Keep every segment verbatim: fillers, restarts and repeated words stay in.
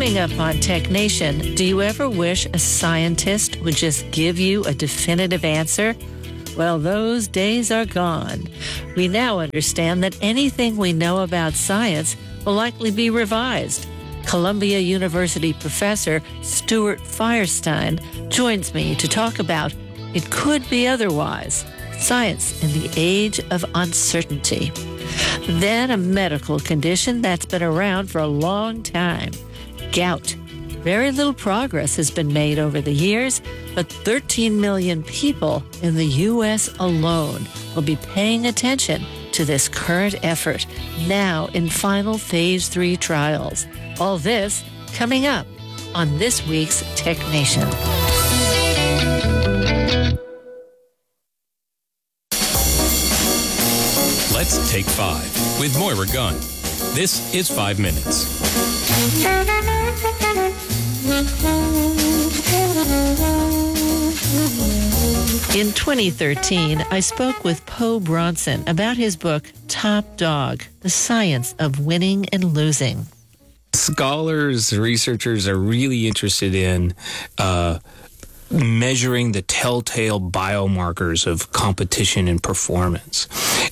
Coming up on Tech Nation, do you ever wish a scientist would just give you a definitive answer? Well, those days are gone. We now understand that anything we know about science will likely be revised. Columbia University professor Stuart Firestein joins me to talk about It Could Be Otherwise, Science in the Age of Uncertainty. Then a medical condition that's been around for a long time, gout. Very little progress has been made over the years, but thirteen million people in the U S alone will be paying attention to this current effort, now in final phase three trials. All this coming up on this week's Tech Nation. Let's Take Five with Moira Gunn. This is Five Minutes. In twenty thirteen, I spoke with Poe Bronson about his book, Top Dog, The Science of Winning and Losing. Scholars, researchers are really interested in uh, measuring the telltale biomarkers of competition and performance.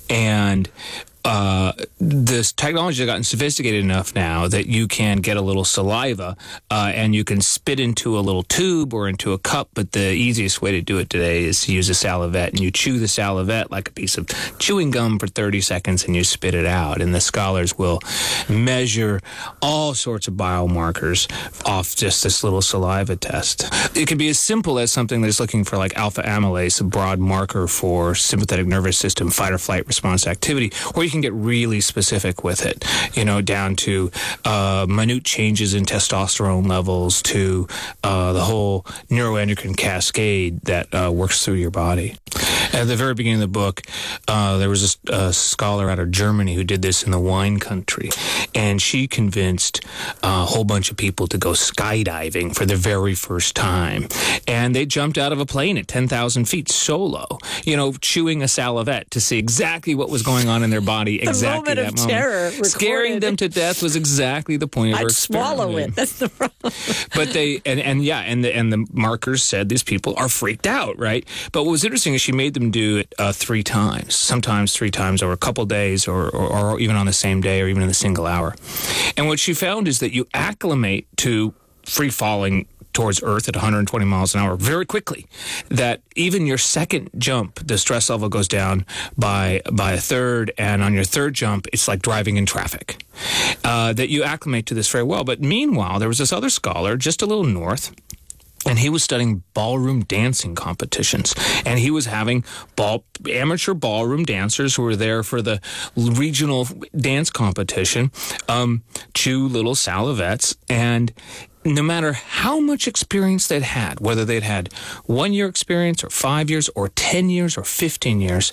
And Uh, this technology has gotten sophisticated enough now that you can get a little saliva uh, and you can spit into a little tube or into a cup, but the easiest way to do it today is to use a salivette, and you chew the salivette like a piece of chewing gum for thirty seconds and you spit it out. And the scholars will measure all sorts of biomarkers off just this little saliva test. It can be as simple as something that's looking for like alpha amylase, a broad marker for sympathetic nervous system fight or flight response activity, or you can get really specific with it, you know, down to uh, minute changes in testosterone levels to uh, the whole neuroendocrine cascade that uh, works through your body. At the very beginning of the book, uh, there was a, a scholar out of Germany who did this in the wine country, and she convinced a whole bunch of people to go skydiving for the very first time. And they jumped out of a plane at ten thousand feet solo, you know, chewing a salivette to see exactly what was going on in their body. The exactly moment that of moment. terror recorded. Scaring them to death was exactly the point of I'd her experiment. swallow it. That's the problem. But they and, and yeah, and the and the markers said these people are freaked out, right? But what was interesting is she made them do it uh, three times, sometimes three times over a couple days, or, or or even on the same day, or even in a single hour. And what she found is that you acclimate to free falling towards Earth at one hundred twenty miles an hour very quickly, that even your second jump, the stress level goes down by by a third, and on your third jump, it's like driving in traffic, uh, that you acclimate to this very well. But meanwhile, there was this other scholar just a little north, and he was studying ballroom dancing competitions. And he was having ball, amateur ballroom dancers who were there for the regional dance competition um, chew little salivettes. And no matter how much experience they'd had, whether they'd had one year experience or five years or ten years or fifteen years,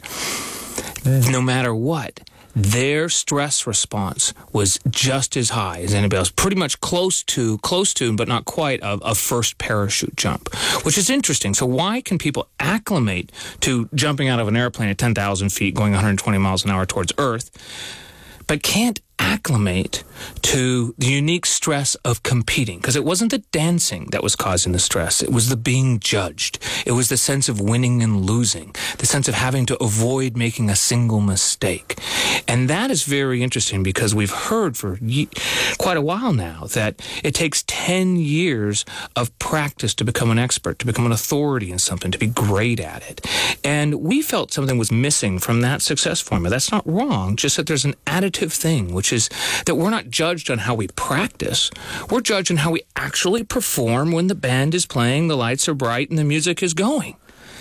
mm. no matter what, their stress response was just as high as anybody else, pretty much close to, close to, but not quite, a, a first parachute jump, which is interesting. So why can people acclimate to jumping out of an airplane at ten thousand feet, going one hundred twenty miles an hour towards Earth, but can't acclimate to the unique stress of competing? Because it wasn't the dancing that was causing the stress. It was the being judged. It was the sense of winning and losing, the sense of having to avoid making a single mistake. And that is very interesting, because we've heard for ye- quite a while now that it takes ten years of practice to become an expert, to become an authority in something, to be great at it. And we felt something was missing from that success formula. That's not wrong, just that there's an additive thing, which is that we're not judged on how we practice. We're judged on how we actually perform when the band is playing, the lights are bright, and the music is going.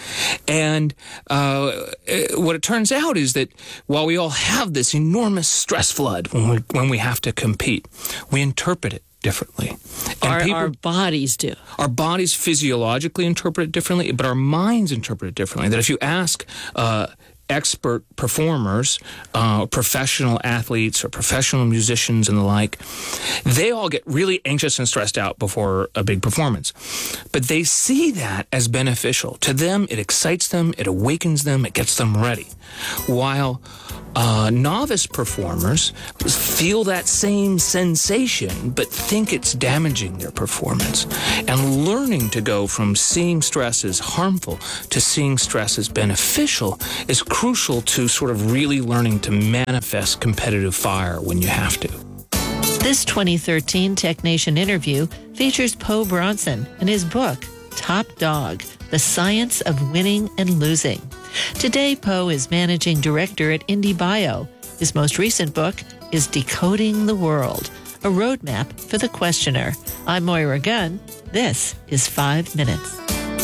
And uh, what it turns out is that while we all have this enormous stress flood when we, when we have to compete, we interpret it differently. And Our, people, our bodies do. Our bodies physiologically interpret it differently, but our minds interpret it differently. That if you ask uh, expert performers, uh, professional athletes or professional musicians and the like, they all get really anxious and stressed out before a big performance. But they see that as beneficial. To them, it excites them, it awakens them, it gets them ready. While uh, novice performers feel that same sensation, but think it's damaging their performance. And learning to go from seeing stress as harmful to seeing stress as beneficial is crucial to sort of really learning to manifest competitive fire when you have to. This twenty thirteen Tech Nation interview features Poe Bronson and his book, Top Dog, The Science of Winning and Losing. Today, Poe is managing director at IndieBio. His most recent book is Decoding the World, a roadmap for the questioner. I'm Moira Gunn. This is Five Minutes.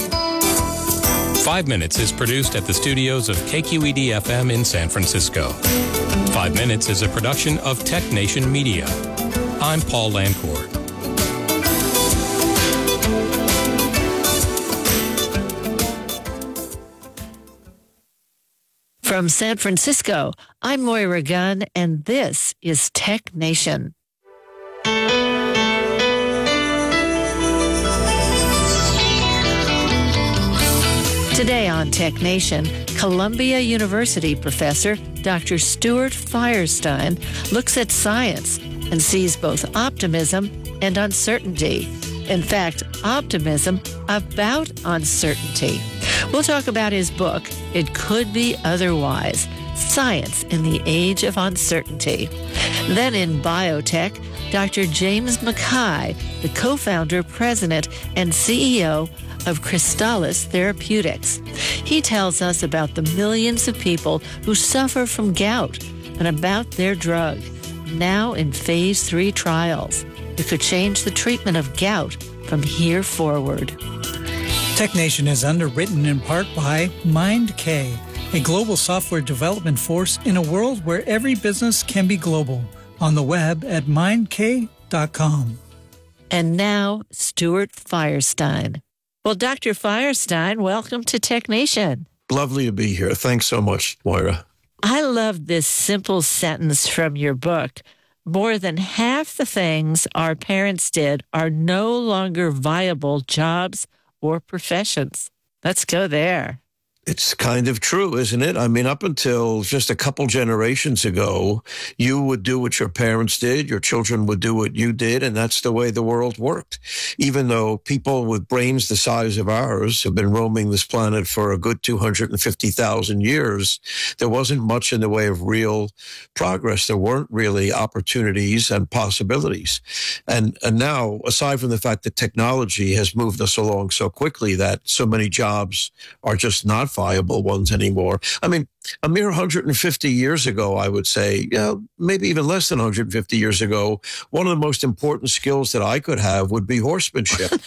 Five Minutes is produced at the studios of K Q E D F M in San Francisco. Five Minutes is a production of Tech Nation Media. I'm Paul Landcourt. From San Francisco, I'm Moira Gunn, and this is Tech Nation. Today on Tech Nation, Columbia University professor Doctor Stuart Firestein looks at science and sees both optimism and uncertainty. In fact, optimism about uncertainty. We'll talk about his book, It Could Be Otherwise, Science in the Age of Uncertainty. Then in biotech, Doctor James McKay, the co-founder, president, and C E O of Crystalis Therapeutics. He tells us about the millions of people who suffer from gout and about their drug, now in phase three trials. It could change the treatment of gout from here forward. Tech Nation is underwritten in part by MindK, a global software development force in a world where every business can be global. On the web at mind k dot com. And now, Stuart Firestein. Well, Doctor Firestein, welcome to Tech Nation. Lovely to be here. Thanks so much, Moira. I love this simple sentence from your book. More than half the things our parents did are no longer viable jobs or professions. Let's go there. It's kind of true, isn't it? I mean, up until just a couple generations ago, you would do what your parents did, your children would do what you did, and that's the way the world worked. Even though people with brains the size of ours have been roaming this planet for a good two hundred fifty thousand years, there wasn't much in the way of real progress. There weren't really opportunities and possibilities. And, and now, aside from the fact that technology has moved us along so quickly that so many jobs are just not viable ones anymore. I mean, a mere one hundred fifty years ago, I would say, you know, maybe even less than one hundred fifty years ago, one of the most important skills that I could have would be horsemanship.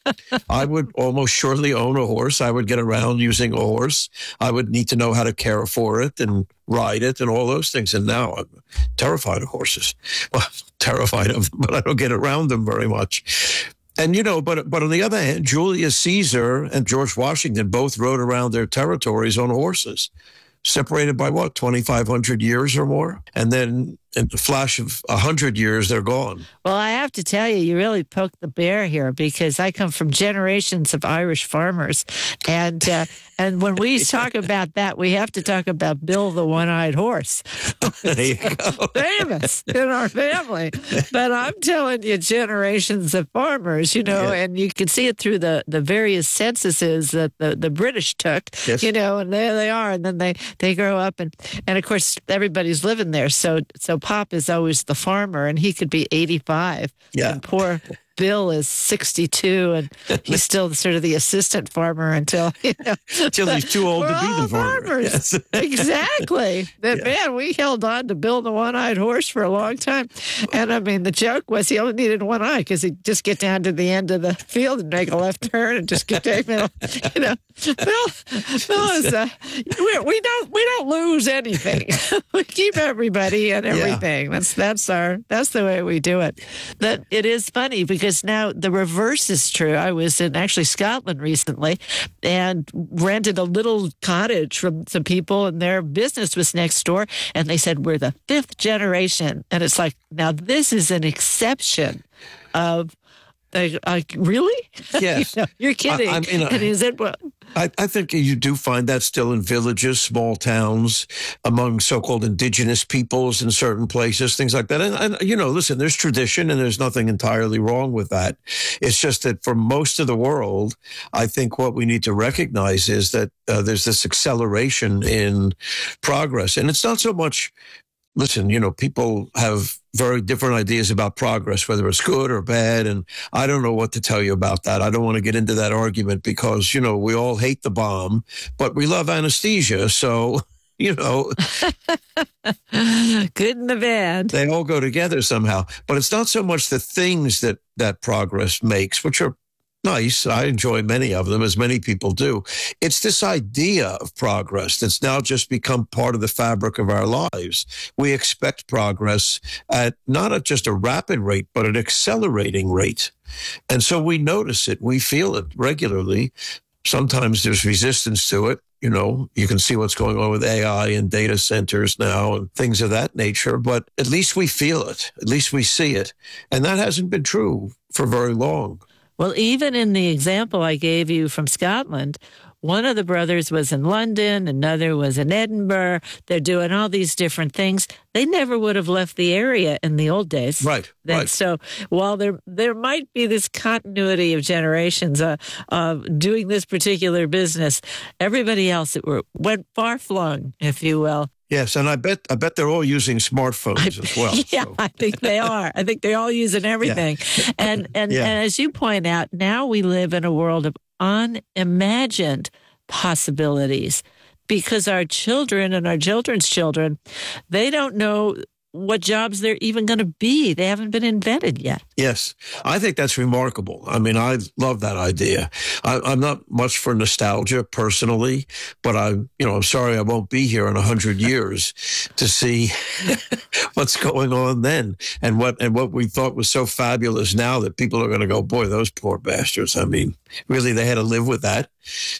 I would almost surely own a horse. I would get around using a horse. I would need to know how to care for it and ride it and all those things. And now I'm terrified of horses. Well, terrified of them, but I don't get around them very much. And, you know, but but on the other hand, Julius Caesar and George Washington both rode around their territories on horses, separated by what, twenty-five hundred years or more? And then in the flash of one hundred years, they're gone. Well, I have to tell you, you really poked the bear here because I come from generations of Irish farmers. And uh, and when we talk about that, we have to talk about Bill the One-Eyed Horse. There you go. Famous in our family. But I'm telling you, generations of farmers, you know, yeah. And you can see it through the, the various censuses that the, the British took, yes. You know, and there they are. And then they, they grow up. And, and, of course, everybody's living there. So, so Pop is always the farmer, and he could be eighty-five. Yeah. And poor Bill is sixty-two, and he's still sort of the assistant farmer until, you know. Until he's too old We're to be all the farmer. Farmers. Yes. Exactly. That, yeah. Man, we held on to Bill the One-Eyed Horse for a long time. And, I mean, the joke was he only needed one eye because he'd just get down to the end of the field and make a left turn and just get down, you know. Bill, Bill is, uh, we, we, don't, we don't lose anything. We keep everybody and everything. Yeah. That's, that's, our, that's the way we do it. That it is funny because because now the reverse is true. I was in actually Scotland recently and rented a little cottage from some people, and their business was next door. And they said, we're the fifth generation. And it's like, now this is an exception of, like, uh, really? Yes. you know, you're kidding. I, I mean, and is it, well, I, I think you do find that still in villages, small towns, among so-called indigenous peoples in certain places, things like that. And, and, you know, listen, there's tradition and there's nothing entirely wrong with that. It's just that for most of the world, I think what we need to recognize is that uh, there's this acceleration in progress. And it's not so much, listen, you know, people have very different ideas about progress, whether it's good or bad. And I don't know what to tell you about that. I don't want to get into that argument because, you know, we all hate the bomb, but we love anesthesia. So, you know, good and the bad. They all go together somehow. But it's not so much the things that that progress makes, which are nice. I enjoy many of them, as many people do. It's this idea of progress that's now just become part of the fabric of our lives. We expect progress at not at just a rapid rate, but an accelerating rate. And so we notice it. We feel it regularly. Sometimes there's resistance to it. You know, you can see what's going on with A I and data centers now and things of that nature, but at least we feel it. At least we see it. And that hasn't been true for very long. Well, even in the example I gave you from Scotland, one of the brothers was in London, another was in Edinburgh. They're doing all these different things. They never would have left the area in the old days. Right, then, right. So while there there might be this continuity of generations uh, of doing this particular business, everybody else it were, went far-flung, if you will. Yes, and I bet I bet they're all using smartphones I, as well. Yeah, so. I think they are. I think they're all using everything. Yeah. And and, yeah. and as you point out, now we live in a world of unimagined possibilities because our children and our children's children, they don't know what jobs they're even going to be. They haven't been invented yet. Yes, I think that's remarkable. I mean, I love that idea. I, I'm not much for nostalgia personally, but I'm, you know, I'm sorry I won't be here in a hundred years to see what's going on then and what and what we thought was so fabulous now that people are going to go, boy, those poor bastards. I mean, really, they had to live with that.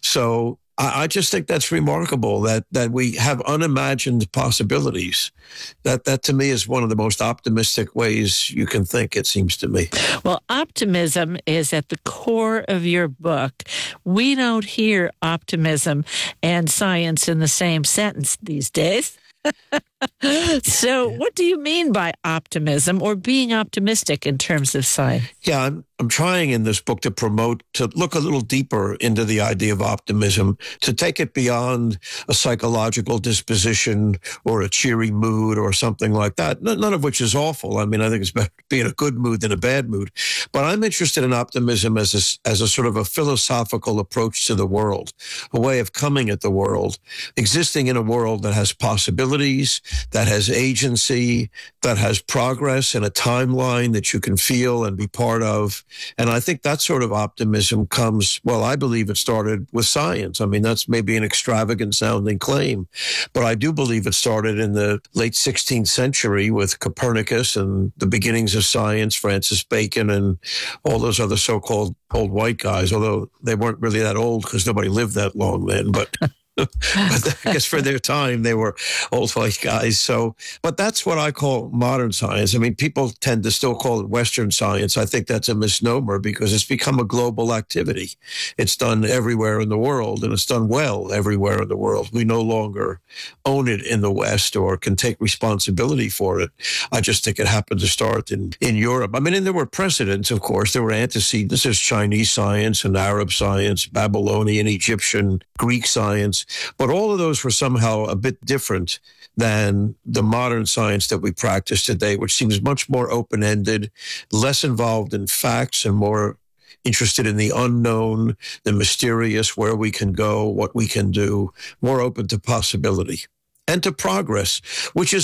So I just think that's remarkable that that we have unimagined possibilities. That that to me is one of the most optimistic ways you can think, it seems to me. Well, optimism is at the core of your book. We don't hear optimism and science in the same sentence these days. So what do you mean by optimism or being optimistic in terms of science? Yeah, I'm, I'm trying in this book to promote, to look a little deeper into the idea of optimism, to take it beyond a psychological disposition or a cheery mood or something like that, none of which is awful. I mean, I think it's better to be in a good mood than a bad mood. But I'm interested in optimism as a, as a sort of a philosophical approach to the world, a way of coming at the world, existing in a world that has possibilities, that has agency, that has progress and a timeline that you can feel and be part of. And I think that sort of optimism comes, well, I believe it started with science. I mean, that's maybe an extravagant sounding claim, but I do believe it started in the late sixteenth century with Copernicus and the beginnings of science, Francis Bacon and all those other so-called old white guys, although they weren't really that old because nobody lived that long then, but... But I guess for their time, they were old white guys. So, but that's what I call modern science. I mean, people tend to still call it Western science. I think that's a misnomer because it's become a global activity. It's done everywhere in the world, and it's done well everywhere in the world. We no longer own it in the West or can take responsibility for it. I just think it happened to start in, in Europe. I mean, and there were precedents, of course. There were antecedents. There's Chinese science and Arab science, Babylonian, Egyptian, Greek science. But all of those were somehow a bit different than the modern science that we practice today, which seems much more open-ended, less involved in facts and more interested in the unknown, the mysterious, where we can go, what we can do, more open to possibility and to progress, which is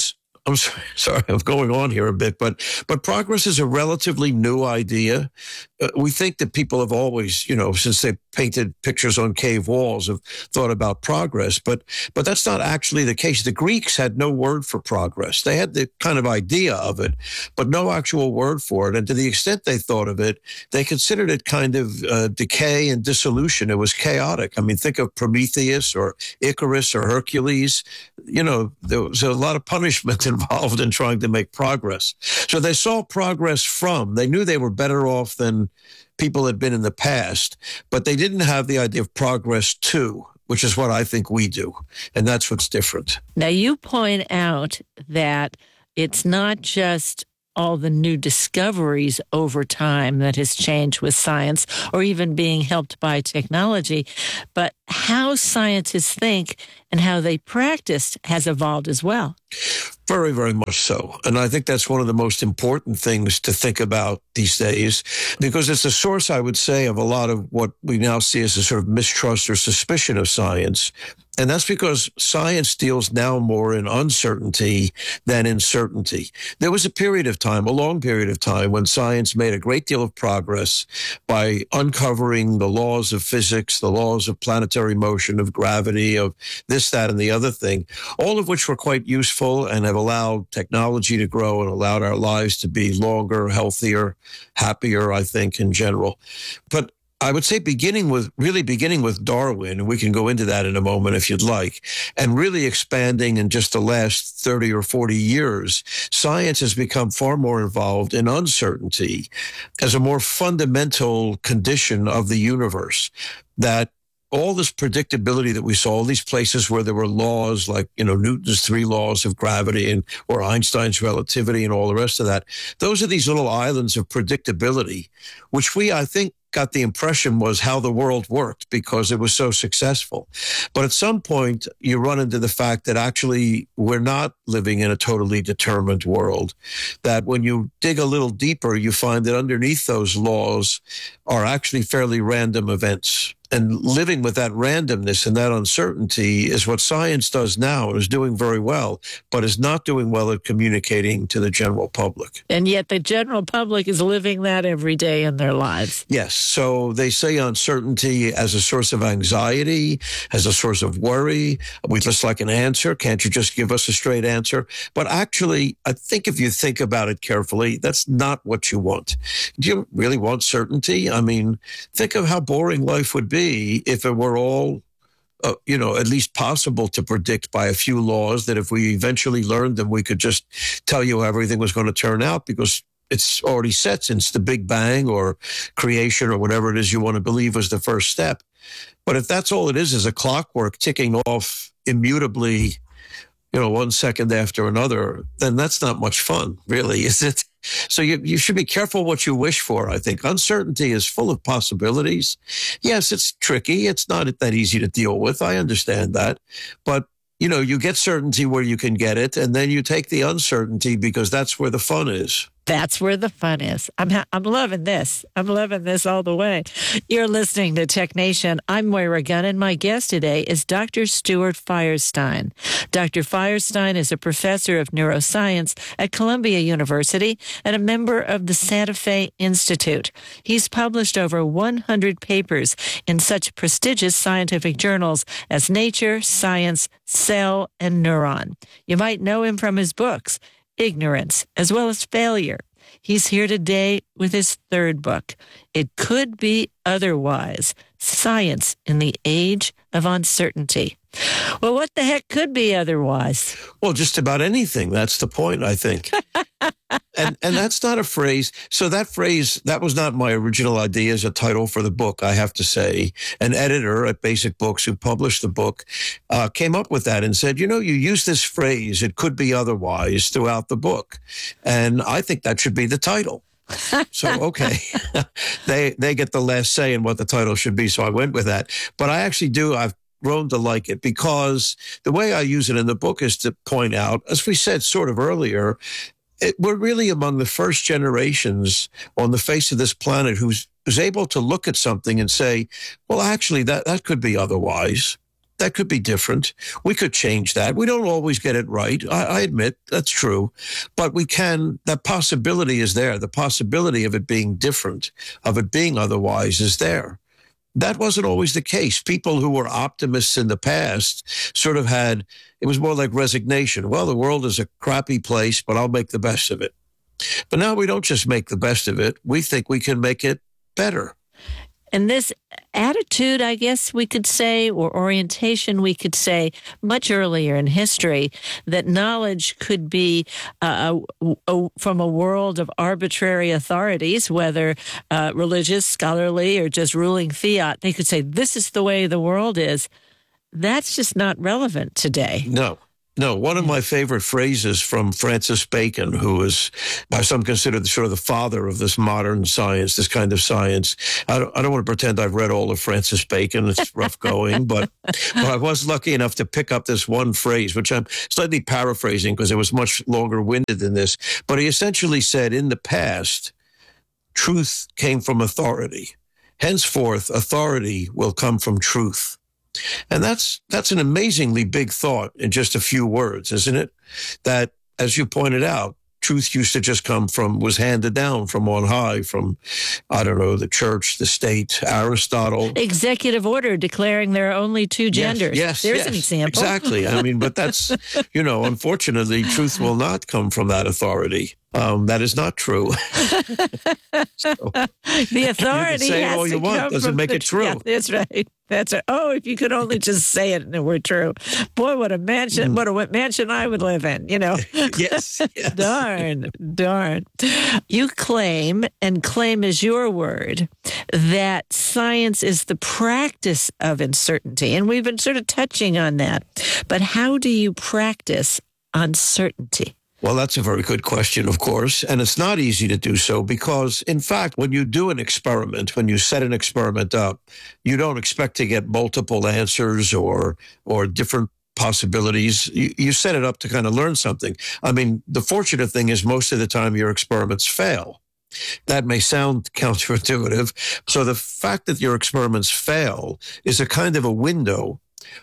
I'm sorry, sorry, I'm going on here a bit, but but progress is a relatively new idea. Uh, we think that people have always, you know, since they painted pictures on cave walls, have thought about progress, but but that's not actually the case. The Greeks had no word for progress. They had the kind of idea of it, but no actual word for it. And to the extent they thought of it, they considered it kind of uh, decay and dissolution. It was chaotic. I mean, think of Prometheus or Icarus or Hercules. You know, there was a lot of punishment involved in trying to make progress. So they saw progress from, they knew they were better off than people had been in the past, but they didn't have the idea of progress to, which is what I think we do. And that's what's different. Now, you point out that it's not just all the new discoveries over time that has changed with science or even being helped by technology, but how scientists think and how they practice has evolved as well. Very, very much so. And I think that's one of the most important things to think about these days, because it's a source, I would say, of a lot of what we now see as a sort of mistrust or suspicion of science. And that's because science deals now more in uncertainty than in certainty. There was a period of time, a long period of time, when science made a great deal of progress by uncovering the laws of physics, the laws of planetary motion, of gravity, of this, that, and the other thing, all of which were quite useful and have allowed technology to grow and allowed our lives to be longer, healthier, happier, I think, in general. But I would say beginning with, really beginning with Darwin, and we can go into that in a moment if you'd like, and really expanding in just the last thirty or forty years, science has become far more involved in uncertainty as a more fundamental condition of the universe. That all this predictability that we saw, all these places where there were laws like, you know, Newton's three laws of gravity and or Einstein's relativity and all the rest of that, those are these little islands of predictability, which we, I think, got the impression was how the world worked because it was so successful. But at some point, you run into the fact that actually we're not living in a totally determined world, that when you dig a little deeper, you find that underneath those laws are actually fairly random events. And living with that randomness and that uncertainty is what science does now and is doing very well, but is not doing well at communicating to the general public. And yet the general public is living that every day in their lives. Yes. So they say uncertainty as a source of anxiety, as a source of worry. We just like an answer. Can't you just give us a straight answer? But actually, I think if you think about it carefully, that's not what you want. Do you really want certainty? I mean, think of how boring life would be if it were all, uh, you know, at least possible to predict by a few laws, that if we eventually learned them, we could just tell you how everything was going to turn out because it's already set since the Big Bang or creation or whatever it is you want to believe was the first step. But if that's all it is, is a clockwork ticking off immutably, you know, one second after another, then that's not much fun, really, is it? So you, you should be careful what you wish for, I think. Uncertainty is full of possibilities. Yes, it's tricky. It's not that easy to deal with. I understand that. But, you know, you get certainty where you can get it, and then you take the uncertainty because that's where the fun is. That's where the fun is. I'm ha- I'm loving this. I'm loving this all the way. You're listening to Tech Nation. I'm Moira Gunn, and my guest today is Doctor Stuart Firestein. Doctor Firestein is a professor of neuroscience at Columbia University and a member of the Santa Fe Institute. He's published over one hundred papers in such prestigious scientific journals as Nature, Science, Cell, and Neuron. You might know him from his books, Ignorance, as well as Failure. He's here today with his third book, It Could Be Otherwise, Science in the Age of Uncertainty. Well, what the heck could be otherwise? Well, just about anything. That's the point, I think. and and that's not a phrase. So that phrase, that was not my original idea as a title for the book, I have to say. An editor at Basic Books who published the book uh, came up with that and said, you know, you use this phrase, it could be otherwise, throughout the book. And I think that should be the title. So, okay, they they get the last say in what the title should be. So I went with that. But I actually do, I've grown to like it because the way I use it in the book is to point out, as we said sort of earlier, it, we're really among the first generations on the face of this planet who's, who's able to look at something and say, well, actually, that, that could be otherwise. that could be different. We could change that. We don't always get it right. I, I admit that's true, but we can, that possibility is there. The possibility of it being different, of it being otherwise is there. That wasn't always the case. People who were optimists in the past sort of had, it was more like resignation. Well, the world is a crappy place, but I'll make the best of it. But now we don't just make the best of it. We think we can make it better. And this attitude, I guess we could say, or orientation, we could say, much earlier in history, that knowledge could be uh, a, a, from a world of arbitrary authorities, whether uh, religious, scholarly, or just ruling fiat. They could say, this is the way the world is. That's just not relevant today. No. No, one of my favorite phrases from Francis Bacon, who is by some considered sort of the father of this modern science, this kind of science. I don't, I don't want to pretend I've read all of Francis Bacon. It's rough going, but, but I was lucky enough to pick up this one phrase, which I'm slightly paraphrasing because it was much longer winded than this. But he essentially said, in the past, truth came from authority. Henceforth, authority will come from truth. And that's that's an amazingly big thought in just a few words, isn't it? That, as you pointed out, truth used to just come from, was handed down from on high, from, I don't know, the church, the state, Aristotle. Executive order declaring there are only two genders. Yes, yes There's yes, an example. Exactly. I mean, but that's, you know, unfortunately, truth will not come from that authority. Um, that is not true. So, the authority you can say has all you to want, come doesn't from make the, it true. Yeah, that's right. That's right. Oh, if you could only just say it and it were true. Boy, what a mansion, mm. what a mansion I would live in, you know. Yes. yes. Darn, darn. You claim, and claim is your word, that science is the practice of uncertainty. And we've been sort of touching on that. But how do you practice uncertainty? Well, that's a very good question, of course. And it's not easy to do so because, in fact, when you do an experiment, when you set an experiment up, you don't expect to get multiple answers or or different possibilities. You, you set it up to kind of learn something. I mean, the fortunate thing is most of the time your experiments fail. That may sound counterintuitive. So the fact that your experiments fail is a kind of a window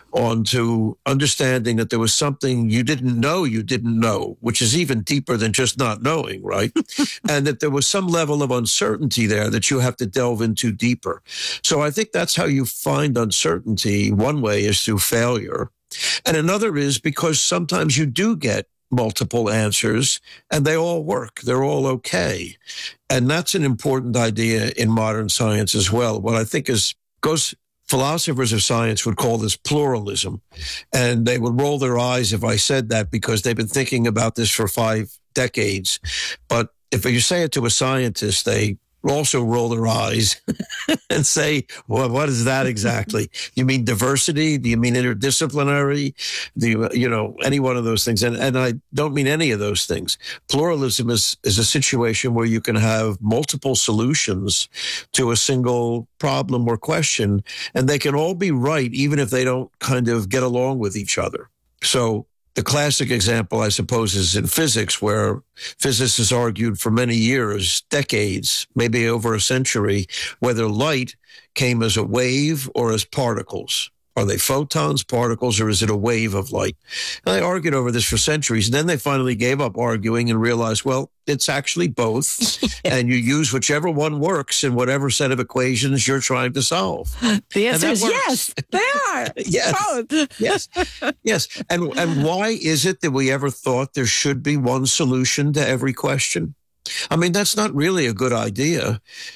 onto understanding that there was something you didn't know you didn't know, which is even deeper than just not knowing, right? And that there was some level of uncertainty there that you have to delve into deeper. So I think that's how you find uncertainty. One way is through failure. And another is because sometimes you do get multiple answers and they all work. They're all okay. And that's an important idea in modern science as well. What I think is goes philosophers of science would call this pluralism. And they would roll their eyes if I said that because they've been thinking about this for five decades. But if you say it to a scientist, they also roll their eyes and say, well, what is that exactly? You mean diversity? Do you mean interdisciplinary? Do you, you know, any one of those things? And, and I don't mean any of those things. Pluralism is, is a situation where you can have multiple solutions to a single problem or question, and they can all be right, even if they don't kind of get along with each other. So the classic example, I suppose, is in physics, where physicists argued for many years, decades, maybe over a century, whether light came as a wave or as particles. Are they photons, particles, or is it a wave of light? And they argued over this for centuries. And then they finally gave up arguing and realized, well, it's actually both. And you use whichever one works in whatever set of equations you're trying to solve. The answer is works. yes, they are. Yes. Both. Yes. Yes. And, and why is it that we ever thought there should be one solution to every question? I mean, that's not really a good idea.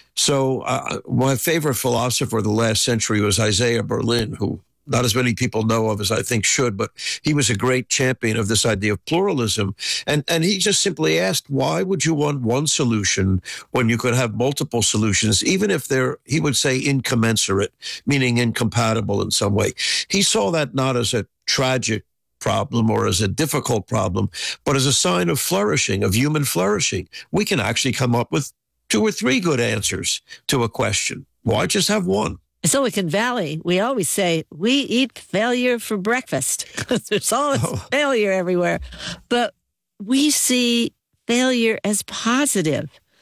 So uh, my favorite philosopher of the last century was Isaiah Berlin, who not as many people know of as I think should, but he was a great champion of this idea of pluralism. And, and he just simply asked, why would you want one solution when you could have multiple solutions, even if they're, he would say, incommensurate, meaning incompatible in some way? He saw that not as a tragic problem or as a difficult problem, but as a sign of flourishing, of human flourishing. We can actually come up with two or three good answers to a question. Why just have one? Silicon Valley, we always say, we eat failure for breakfast because there's always oh. failure everywhere. But we see failure as positive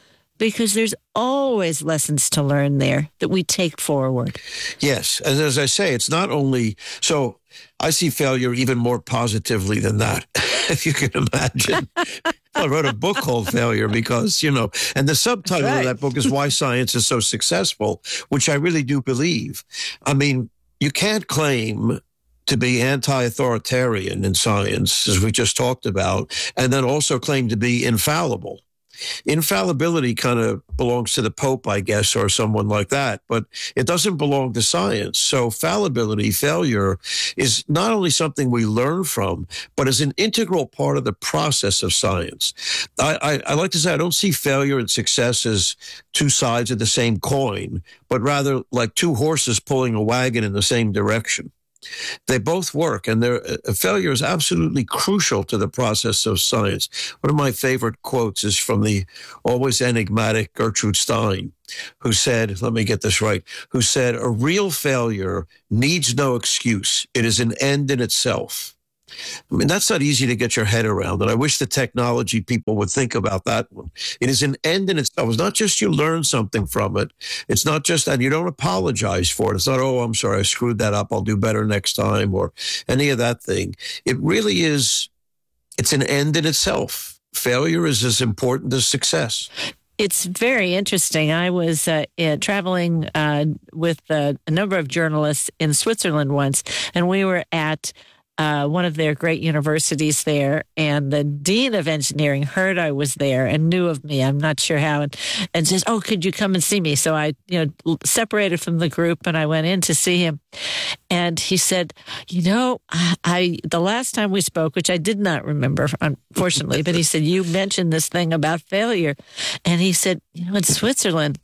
because there's always lessons to learn there that we take forward. Yes. And as I say, it's not only so I see failure even more positively than that, if you can imagine. I wrote a book called Failure because, you know, and the subtitle right. of that book is Why Science is So Successful, which I really do believe. I mean, you can't claim to be anti-authoritarian in science, as we just talked about, and then also claim to be infallible. Infallibility kind of belongs to the Pope, I guess, or someone like that, but it doesn't belong to science. So fallibility, failure, is not only something we learn from, but is an integral part of the process of science. I, I, I like to say I don't see failure and success as two sides of the same coin, but rather like two horses pulling a wagon in the same direction. They both work, and their uh, failure is absolutely crucial to the process of science. One of my favorite quotes is from the always enigmatic Gertrude Stein, who said, let me get this right, who said, a real failure needs no excuse. It is an end in itself. I mean, that's not easy to get your head around, and I wish the technology people would think about that one. It is an end in itself. It's not just you learn something from it. It's not just that you don't apologize for it. It's not, oh, I'm sorry, I screwed that up. I'll do better next time, or any of that thing. It really is, it's an end in itself. Failure is as important as success. It's very interesting. I was uh, uh, traveling uh, with uh, a number of journalists in Switzerland once, and we were at Uh, one of their great universities there, and the dean of engineering heard I was there and knew of me. I'm not sure how, and, and says, "Oh, could you come and see me?" So I, you know, separated from the group, and I went in to see him. And he said, "You know, I, I the last time we spoke, which I did not remember, unfortunately, but he said you mentioned this thing about failure, and he said, you know, in Switzerland,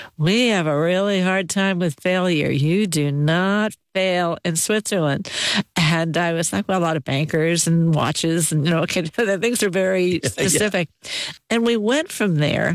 we have a really hard time with failure. You do not fail in Switzerland." And I was like, well, a lot of bankers and watches and, you know, okay, things are very specific. Yeah. And we went from there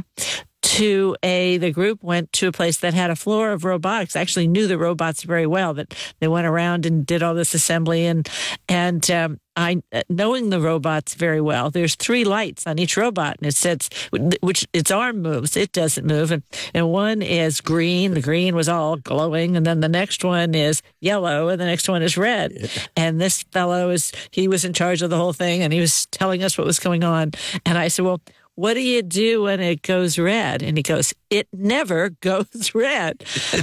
to a, the group went to a place that had a floor of robotics. I actually knew the robots very well, that they went around and did all this assembly. And, and, um, I, knowing the robots very well, there's three lights on each robot, and it says, which its arm moves, it doesn't move. And, and one is green, the green was all glowing. And then the next one is yellow, and the next one is red. Yeah. And this fellow is, he was in charge of the whole thing, and he was telling us what was going on. And I said, well, what do you do when it goes red? And he goes, it never goes red.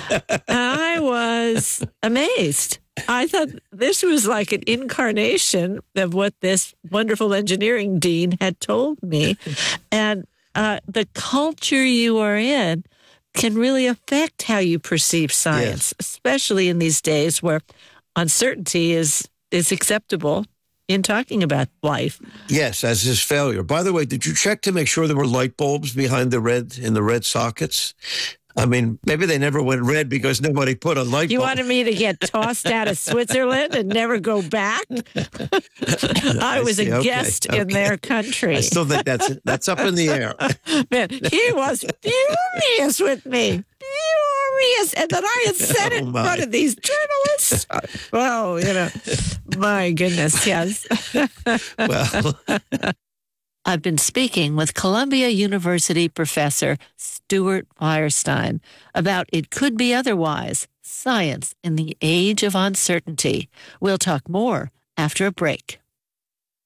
I was amazed. I thought this was like an incarnation of what this wonderful engineering dean had told me. And uh, the culture you are in can really affect how you perceive science, yes. especially in these days where uncertainty is, is acceptable in talking about life. Yes, as is failure. By the way, did you check to make sure there were light bulbs behind the red, in the red sockets? I mean, maybe they never went red because nobody put a light bulb. You wanted me to get tossed out of Switzerland and never go back? I, I was see. a okay. guest okay. in their country. I still think that's that's up in the air. Man, he was furious with me. Furious. And then I had said it oh in front of these journalists. Well, you know, my goodness, yes. Well... I've been speaking with Columbia University professor Stuart Firestein about It Could Be Otherwise, Science in the Age of Uncertainty. We'll talk more after a break.